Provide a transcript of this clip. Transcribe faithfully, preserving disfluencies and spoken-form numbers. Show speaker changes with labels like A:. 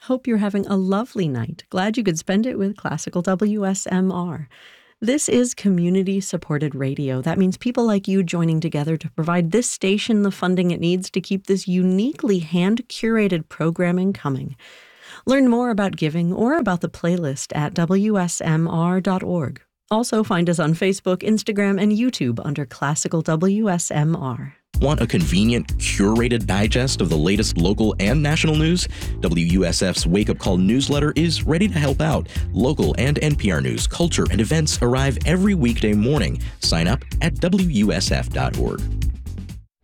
A: Hope you're having a lovely night. Glad you could spend it with Classical W S M R. This is community-supported radio. That means people like you joining together to provide this station the funding it needs to keep this uniquely hand-curated programming coming. Learn more about giving or about the playlist at W S M R dot org. Also find us on Facebook, Instagram, and YouTube under Classical W S M R.
B: Want a convenient, curated digest of the latest local and national news? W U S F's Wake Up Call newsletter is ready to help out. Local and N P R news, culture, and events arrive every weekday morning. Sign up at W U S F dot org.